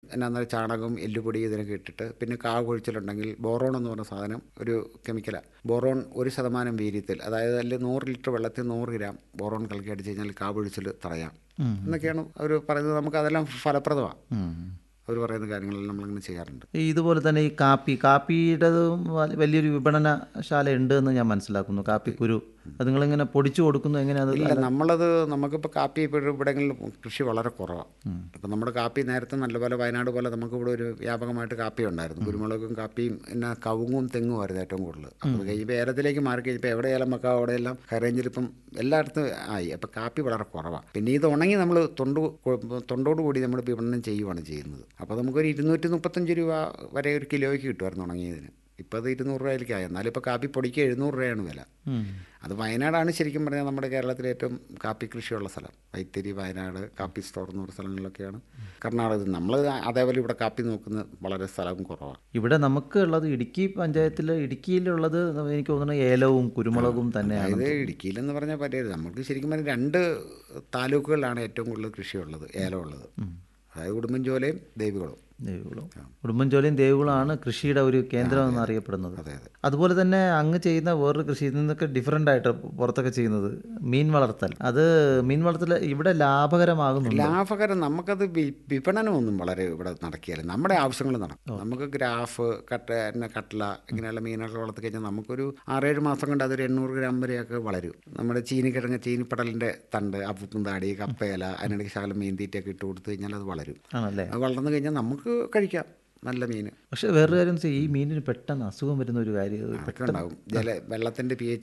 എന്നാ ചാണകം, എല്ലുപൊടി ഇതിനൊക്കെ ഇട്ടിട്ട് പിന്നെ കാവ് കൊഴിച്ചിലുണ്ടെങ്കിൽ ബോറോൺ എന്ന് പറഞ്ഞ സാധനം ഒരു കെമിക്കലാണ്. ബോറോൺ 1% വീര്യത്തിൽ, അതായത് അതിൽ 100 ലിറ്റർ വെള്ളത്തിൽ 100 ഗ്രാം ബോറോൺ കലക്കി അടിച്ച് കഴിഞ്ഞാൽ കാവ് കൊഴിച്ചിൽ തടയാം എന്നൊക്കെയാണ് അവർ പറയുന്നത്. നമുക്ക് അതെല്ലാം ഫലപ്രദമാണ്. അവർ പറയുന്ന കാര്യങ്ങളെല്ലാം നമ്മളിങ്ങനെ ചെയ്യാറുണ്ട്. ഇതുപോലെ തന്നെ ഈ കാപ്പിയുടേതും വലിയൊരു വിപണനശാല ഉണ്ട് എന്ന് ഞാൻ മനസ്സിലാക്കുന്നു. കാപ്പിക്കുരു അത് നിങ്ങളിങ്ങനെ പൊടിച്ചു കൊടുക്കുന്നു, എങ്ങനെയാണ്? ഇല്ല, നമുക്കിപ്പോൾ കാപ്പി ഇവിടങ്ങളിൽ കൃഷി വളരെ കുറവാണ്. ഇപ്പം നമ്മുടെ കാപ്പി നേരത്തെ നല്ലപോലെ വയനാട് പോലെ നമുക്കിവിടെ ഒരു വ്യാപകമായിട്ട് കാപ്പി ഉണ്ടായിരുന്നു. കുരുമുളകും കാപ്പിയും പിന്നെ കവുങ്ങും തെങ്ങുമായിരുന്നു ഏറ്റവും കൂടുതൽ. അപ്പോൾ കഴിയുമ്പോൾ ഏലത്തിലേക്ക് മാറി കഴിഞ്ഞപ്പോൾ എവിടെ ഏലം വെക്കാം അവിടെയെല്ലാം ഹൈ റേഞ്ചിൽ ഇപ്പം എല്ലായിടത്തും ആയി. അപ്പോൾ കാപ്പി വളരെ കുറവാണ്. പിന്നെ ഇത് ഉണങ്ങി നമ്മൾ തൊണ്ടോട് കൂടി നമ്മൾ വിപണനം ചെയ്യുകയാണ് ചെയ്യുന്നത്. അപ്പോൾ നമുക്കൊരു 235 രൂപ വരെ ഒരു കിലോയ്ക്ക് കിട്ടുമായിരുന്നു ഉണങ്ങിയതിന്. ഇപ്പോൾ അത് 200 രൂപയിലേക്കായി. എന്നാലും ഇപ്പോൾ കാപ്പി പൊടിക്ക് 700 രൂപയാണ് വില. അത് വയനാടാണ് ശരിക്കും പറഞ്ഞാൽ നമ്മുടെ കേരളത്തിലെ ഏറ്റവും കാപ്പി കൃഷിയുള്ള സ്ഥലം. വൈത്തിരി, വയനാട്, കാപ്പി സ്റ്റോർ എന്ന് പറഞ്ഞ സ്ഥലങ്ങളിലൊക്കെയാണ്. കർണാടക നമ്മൾ അതേപോലെ ഇവിടെ കാപ്പി നോക്കുന്ന വളരെ സ്ഥലവും കുറവാണ്. ഇവിടെ നമുക്ക് ഉള്ളത് ഇടുക്കിയിലുള്ളത് എനിക്ക് തോന്നുന്നു ഏലവും കുരുമുളകും തന്നെയാണ്. ഇത് ഇടുക്കിയിലെന്ന് പറഞ്ഞാൽ പറ്റിയത് നമുക്ക് ശരിക്കും പറഞ്ഞാൽ 2 താലൂക്കുകളിലാണ് ഏറ്റവും കൂടുതൽ കൃഷിയുള്ളത്, ഏലമുള്ളത്. അതായത് ഉടുമ്പൻചോലയും ദേവികുളവും. ഉടുമ്പൻചോലയും ദേവികുളമാണ് കൃഷിയുടെ ഒരു കേന്ദ്രം എന്നറിയപ്പെടുന്നത്. അതുപോലെ തന്നെ അങ്ങ് ചെയ്യുന്ന വേറൊരു കൃഷി ഇതിൽ നിന്നൊക്കെ ഡിഫറൻ്റ് ആയിട്ട് പുറത്തൊക്കെ ചെയ്യുന്നത് മീൻ വളർത്തൽ. മീൻ വളർത്തൽ ഇവിടെ ലാഭകരം. നമുക്കത് വിപണനമൊന്നും വളരെ ഇവിടെ നടക്കിയാലും നമ്മുടെ ആവശ്യങ്ങൾ നടക്കും. നമുക്ക് ഗ്രാഫ്, കട്ട്ല ഇങ്ങനെയുള്ള മീനുകൾ വളർത്തി കഴിഞ്ഞാൽ നമുക്കൊരു 6-7 മാസം കൊണ്ട് അതൊരു 800 ഗ്രാം വരെയൊക്കെ വളരും. നമ്മുടെ ചീനിപ്പടലിൻ്റെ തണ്ട്, അപ്പും താടി, കപ്പയില, അതിനിടയ്ക്ക് ശകലം മീൻ തീറ്റയൊക്കെ ഇട്ട് കൊടുത്തു കഴിഞ്ഞാൽ അത് വളരും. അത് വളർന്നു കഴിഞ്ഞാൽ നമുക്ക് കഴിക്കാം നല്ല മീൻ. പക്ഷെ വേറൊരു കാര്യം, ഈ മീനിന് പെട്ടെന്ന് അസുഖം വരുന്ന ഒരു കാര്യം ഉണ്ടാവും. വെള്ളത്തിൻ്റെ pH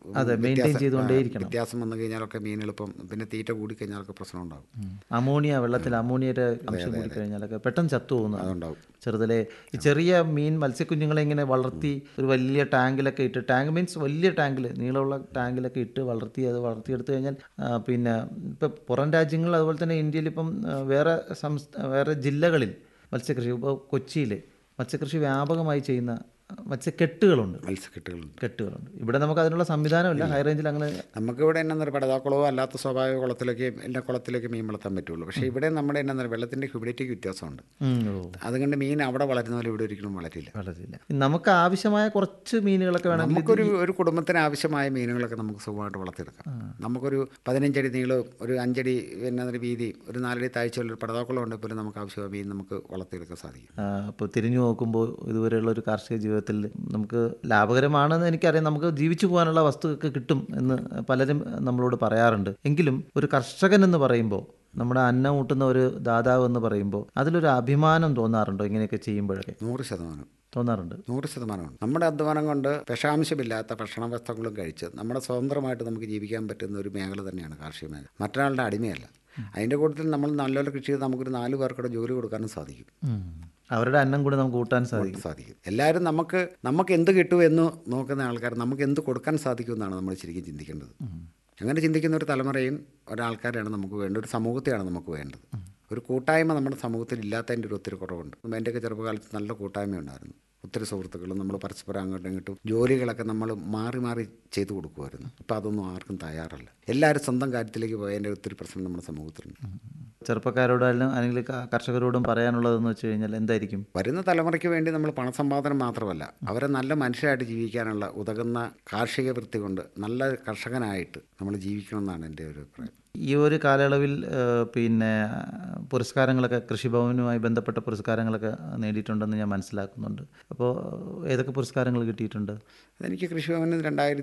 വ്യത്യാസം വന്നു കഴിഞ്ഞാലൊക്കെ മീൻ എളുപ്പം, പിന്നെ തീറ്റ കൂടിക്കഴിഞ്ഞാലൊക്കെ പ്രശ്നം ഉണ്ടാവും. വെള്ളത്തിൽ അമോണിയയുടെ അംശം കൂടിക്കഴിഞ്ഞാലൊക്കെ പെട്ടെന്ന് ചത്തു പോകുന്നത് അതുണ്ടാവും. ഈ ചെറിയ മത്സ്യക്കുഞ്ഞുങ്ങളെ ഇങ്ങനെ വളർത്തി ഒരു വലിയ ടാങ്കിലൊക്കെ ഇട്ട്, ടാങ്ക് മീൻസ് വലിയ ടാങ്കിൽ, നീളമുള്ള ടാങ്കിലൊക്കെ ഇട്ട് വളർത്തിയെടുത്തു കഴിഞ്ഞാൽ പിന്നെ ഇപ്പം പുറം രാജ്യങ്ങൾ അതുപോലെ തന്നെ ഇന്ത്യയിൽ ഇപ്പം വേറെ ജില്ലകളിൽ മത്സ്യകൃഷി, ഇപ്പോൾ കൊച്ചിയിൽ മത്സ്യകൃഷി വ്യാപകമായി ചെയ്യുന്ന മത്സ്യക്കെട്ടുകളുണ്ട്. ഇവിടെ നമുക്ക് അതിനുള്ള സംവിധാനമില്ല. ഹൈ റേഞ്ചിൽ അങ്ങനെ നമുക്കിവിടെ എന്നാ പടതാക്കുളമോ അല്ലാത്ത സ്വാഭാവിക കുളത്തിലേക്ക് മീൻ വളർത്താൻ പറ്റുള്ളൂ. പക്ഷേ ഇവിടെ നമ്മുടെ എന്നാ വെള്ളത്തിൻ്റെ ഹ്യൂമിഡിറ്റിക്ക് വ്യത്യാസമുണ്ട്. അതുകൊണ്ട് മീൻ അവിടെ വളരുന്ന പോലെ ഇവിടെ ഒരിക്കലും വളരില്ല. നമുക്ക് ആവശ്യമായ കുറച്ച് മീനുകളൊക്കെ വേണം. ഒരു കുടുംബത്തിന് ആവശ്യമായ മീനുകളൊക്കെ നമുക്ക് സുഖമായിട്ട് വളർത്തിയെടുക്കാം. നമുക്കൊരു 15 അടി നീളവും ഒരു 5 അടി വീതിയും ഒരു 4 അടി താഴ്ചയുള്ള ഒരു പടതാക്കുളം ഉണ്ടെങ്കിൽ പോലും നമുക്ക് ആവശ്യമായ മീൻ നമുക്ക് വളർത്തിയെടുക്കാൻ സാധിക്കും. അപ്പോൾ തിരിഞ്ഞു നോക്കുമ്പോൾ ഇതുവരെയുള്ള ഒരു കാർഷിക ജീവിതത്തിൽ നമുക്ക് ലാഭകരമാണെന്ന് എനിക്കറിയാം. നമുക്ക് ജീവിച്ചു പോകാനുള്ള വസ്തുവൊക്കെ കിട്ടും എന്ന് പലരും നമ്മളോട് പറയാറുണ്ട്. എങ്കിലും ഒരു കർഷകൻ എന്ന് പറയുമ്പോൾ, നമ്മുടെ അന്നം ഊട്ടുന്ന ഒരു ദാതാവ് എന്ന് പറയുമ്പോൾ അതിലൊരു അഭിമാനം തോന്നാറുണ്ടോ ഇങ്ങനെയൊക്കെ ചെയ്യുമ്പോഴൊക്കെ? 100% തോന്നാറുണ്ട്. 100%. നമ്മുടെ അധ്വാനം കൊണ്ട് വിഷാംശമില്ലാത്ത ഭക്ഷണ വസ്തുക്കളും കഴിച്ച് നമ്മുടെ സ്വതന്ത്രമായിട്ട് നമുക്ക് ജീവിക്കാൻ പറ്റുന്ന ഒരു മേഖല തന്നെയാണ് കാർഷിക മേഖല. മറ്റൊരാളുടെ അടിമയല്ല. അതിൻ്റെ കൂട്ടത്തിൽ നമ്മൾ നല്ലൊരു കൃഷി ചെയ്ത് നമുക്കൊരു 4 പേർക്കൂടെ ജോലി കൊടുക്കാനും സാധിക്കും. അവരുടെ അന്നം കൂടെ നമുക്ക് കൂട്ടാൻ സാധിക്കും. എല്ലാവരും നമുക്ക് എന്ത് കിട്ടും എന്ന് നോക്കുന്ന ആൾക്കാർ നമുക്ക് എന്ത് കൊടുക്കാൻ സാധിക്കുമെന്നാണ് നമ്മൾ ശരിക്കും ചിന്തിക്കേണ്ടത്. അങ്ങനെ ചിന്തിക്കുന്ന ഒരു തലമുറയും ഒരാൾക്കാരെയാണ് നമുക്ക് വേണ്ടത്, ഒരു സമൂഹത്തെയാണ് നമുക്ക് വേണ്ടത്. ഒരു കൂട്ടായ്മ നമ്മുടെ സമൂഹത്തിൽ ഇല്ലാത്തതിൻ്റെ ഒത്തിരി കുറവുണ്ട്. എൻ്റെയൊക്കെ ചെറുപ്പകാലത്ത് നല്ല കൂട്ടായ്മ ഉണ്ടായിരുന്നു. ഒത്തിരി സുഹൃത്തുക്കളും നമ്മൾ പരസ്പരം അങ്ങോട്ടും ഇങ്ങോട്ടും ജോലികളൊക്കെ നമ്മൾ മാറി ചെയ്തു കൊടുക്കുമായിരുന്നു. ഇപ്പം അതൊന്നും ആർക്കും തയ്യാറല്ല. എല്ലാവരും സ്വന്തം കാര്യത്തിലേക്ക് പോയതിൻ്റെ ഒത്തിരി പ്രശ്നം നമ്മുടെ സമൂഹത്തിലുണ്ട്. ചെറുപ്പക്കാരോടായാലും അല്ലെങ്കിൽ കർഷകരോടും പറയാനുള്ളതെന്ന് വെച്ച് കഴിഞ്ഞാൽ എന്തായിരിക്കും? വരുന്ന തലമുറയ്ക്ക് വേണ്ടി നമ്മൾ പണസമ്പാദനം മാത്രമല്ല, അവരെ നല്ല മനുഷ്യരായിട്ട് ജീവിക്കാനുള്ള ഉതകുന്ന കാർഷിക വൃത്തി കൊണ്ട് നല്ല കർഷകനായിട്ട് നമ്മൾ ജീവിക്കണമെന്നാണ് എൻ്റെ ഒരു അഭിപ്രായം. ഈ ഒരു കാലയളവിൽ പിന്നെ പുരസ്കാരങ്ങളൊക്കെ, കൃഷിഭവനുമായി ബന്ധപ്പെട്ട പുരസ്കാരങ്ങളൊക്കെ നേടിയിട്ടുണ്ടെന്ന് ഞാൻ മനസ്സിലാക്കുന്നുണ്ട്. അപ്പോൾ ഏതൊക്കെ പുരസ്കാരങ്ങൾ കിട്ടിയിട്ടുണ്ട്? എനിക്ക് കൃഷിഭവന്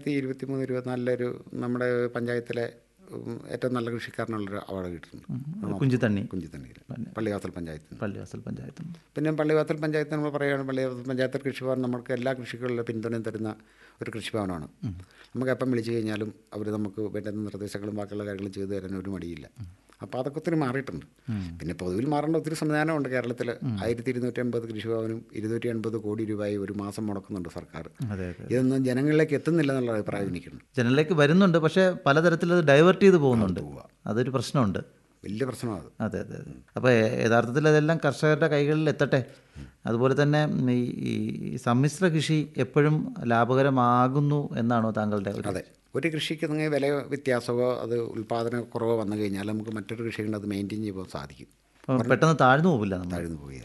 2023-24 നമ്മുടെ പഞ്ചായത്തിലെ ഏറ്റവും നല്ല കൃഷിക്കാരനുള്ളൊരു അവാർഡ് കിട്ടിയിട്ടുണ്ട്. കുഞ്ചിത്തണ്ണിയിൽ പള്ളിവാസൽ പഞ്ചായത്ത്. പിന്നെ പള്ളിവാസൽ പഞ്ചായത്ത് നമ്മൾ പറയുകയാണ്, പള്ളിവാസൽ പഞ്ചായത്ത് കൃഷിഭവൻ നമുക്ക് എല്ലാ കൃഷികളിലും പിന്തുണയും തരുന്ന ഒരു കൃഷിഭവനാണ്. നമുക്ക് എപ്പം വിളിച്ചു കഴിഞ്ഞാലും അവർ നമുക്ക് വേണ്ടുന്ന നിർദ്ദേശങ്ങളും ബാക്കിയുള്ള കാര്യങ്ങളും ചെയ്തു തരാൻ ഒരു മടിയില്ല. അപ്പോൾ അതൊക്കെ ഒത്തിരി മാറിയിട്ടുണ്ട്. പിന്നെ പൊതുവിൽ മാറേണ്ട ഒത്തിരി സംവിധാനമുണ്ട്. കേരളത്തിൽ 1250 കൃഷിഭവനും 280 കോടി രൂപയായി ഒരു മാസം മുടക്കുന്നുണ്ട് സർക്കാർ. ഇതൊന്നും ജനങ്ങളിലേക്ക് എത്തുന്നില്ല എന്നുള്ള അഭിപ്രായം എനിക്കുണ്ട്. ജനങ്ങളിലേക്ക് വരുന്നുണ്ട്, പക്ഷേ പലതരത്തിൽ അത് ഡൈവേർട്ട് ചെയ്ത് പോകുന്നുണ്ട്. അതൊരു പ്രശ്നമുണ്ട്, വലിയ പ്രശ്നമാണ്. അതെ. അപ്പോൾ യഥാർത്ഥത്തിൽ അതെല്ലാം കർഷകരുടെ കൈകളിൽ എത്തട്ടെ. അതുപോലെ തന്നെ ഈ സമ്മിശ്ര കൃഷി എപ്പോഴും ലാഭകരമാകുന്നു എന്നാണോ താങ്കളുടെ? അതെ, ഒരു കൃഷിക്ക് നിങ്ങൾ വില വ്യത്യാസമോ അത് ഉൽപ്പാദന കുറവോ വന്നു കഴിഞ്ഞാൽ നമുക്ക് മറ്റൊരു കൃഷി കൊണ്ട് അത് മെയിൻറ്റെയിൻ ചെയ്യാൻ സാധിക്കും. പെട്ടെന്ന് താഴ്ന്നു പോകില്ല.